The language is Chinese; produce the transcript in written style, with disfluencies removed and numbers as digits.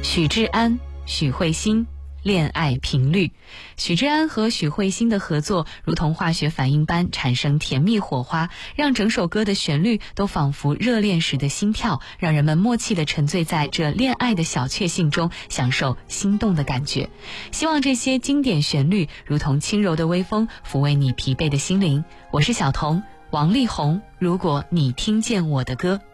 许志安、许慧欣恋爱频率。许志安和许慧欣的合作如同化学反应般产生甜蜜火花，让整首歌的旋律都仿佛热恋时的心跳，让人们默契地沉醉在这恋爱的小确幸中，享受心动的感觉。希望这些经典旋律如同轻柔的微风，抚慰你疲惫的心灵。我是小童，王力宏，如果你听见我的歌。